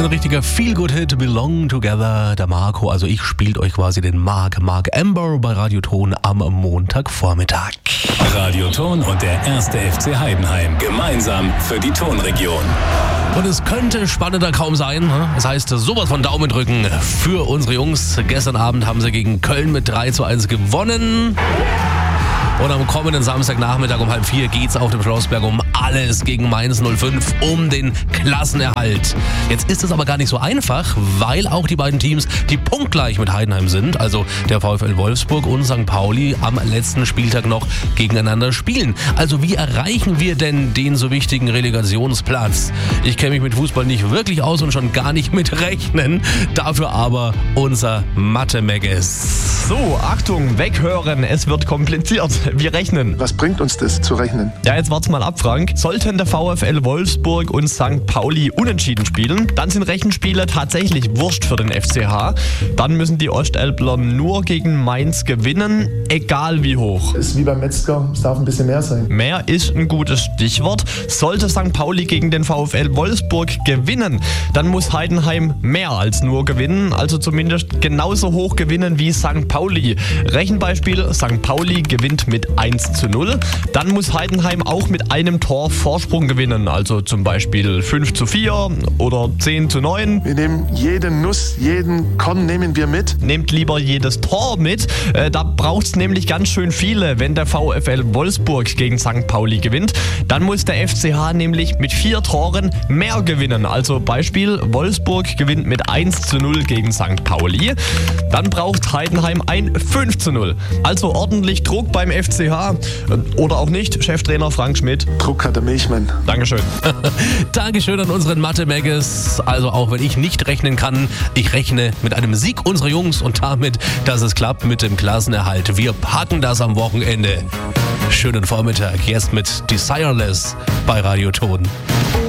Ein richtiger Feel-Good-Hit, Belong Together. Der Marco, also ich, spielt euch quasi den Mark Amber bei Radioton am Montagvormittag. Radioton und der 1. FC Heidenheim. Gemeinsam für die Tonregion. Und es könnte spannender kaum sein. Das heißt, sowas von Daumen drücken für unsere Jungs. Gestern Abend haben sie gegen Köln mit 3:1 gewonnen. Und am kommenden Samstagnachmittag um 3:30 geht's auf dem Schlossberg um alles gegen Mainz 05, um den Klassenerhalt. Jetzt ist es aber gar nicht so einfach, weil auch die beiden Teams, die punktgleich mit Heidenheim sind, also der VfL Wolfsburg und St. Pauli, am letzten Spieltag noch gegeneinander spielen. Also wie erreichen wir denn den so wichtigen Relegationsplatz? Ich kenne mich mit Fußball nicht wirklich aus und schon gar nicht mit Rechnen. Dafür aber unser Mathe-Megas. So, Achtung, weghören, es wird kompliziert. Wir rechnen. Was bringt uns das zu rechnen? Ja, jetzt wart's mal ab, Frank. Sollten der VfL Wolfsburg und St. Pauli unentschieden spielen, dann sind Rechenspiele tatsächlich wurscht für den FCH. Dann müssen die Ostelbler nur gegen Mainz gewinnen, egal wie hoch. Ist wie beim Metzger, es darf ein bisschen mehr sein. Mehr ist ein gutes Stichwort. Sollte St. Pauli gegen den VfL Wolfsburg gewinnen, dann muss Heidenheim mehr als nur gewinnen, also zumindest genauso hoch gewinnen wie St. Pauli. Rechenbeispiel, St. Pauli gewinnt mit 1:0. Dann muss Heidenheim auch mit einem Tor Vorsprung gewinnen, also zum Beispiel 5:4 oder 10:9. Wir nehmen jede Nuss, jeden Korn nehmen wir mit. Nehmt lieber jedes Tor mit. Da braucht es nämlich ganz schön viele, wenn der VfL Wolfsburg gegen St. Pauli gewinnt. Dann muss der FCH nämlich mit 4 Toren mehr gewinnen. Also Beispiel, Wolfsburg gewinnt mit 1:0 gegen St. Pauli. Dann braucht Heidenheim ein 5:0. Also ordentlich Druck beim FCH oder auch nicht. Cheftrainer Frank Schmidt. Druck hat der Milchmann. Dankeschön. Dankeschön an unseren Mathe-Megas. Also auch wenn ich nicht rechnen kann, ich rechne mit einem Sieg unserer Jungs und damit, dass es klappt mit dem Klassenerhalt. Wir packen das am Wochenende. Schönen Vormittag. Jetzt mit Desireless bei Radioton.